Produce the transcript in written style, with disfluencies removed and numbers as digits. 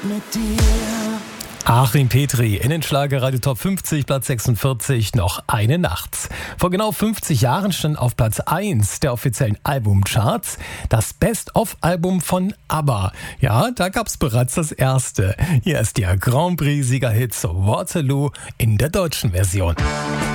mit dir. Achim Petri in den Schlagerradio Top 50, Platz 46, noch eine Nacht. Vor genau 50 Jahren stand auf Platz 1 der offiziellen Albumcharts das Best-of-Album von ABBA. Ja, da gab's bereits das erste. Hier ist der Grand Prix-Siegerhit zu Waterloo in der deutschen Version.